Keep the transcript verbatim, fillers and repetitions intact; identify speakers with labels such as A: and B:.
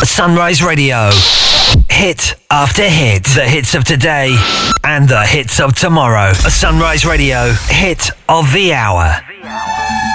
A: Sunrise Radio. Hit after hit. The hits of today and the hits of tomorrow. Sunrise Radio. Hit of the hour.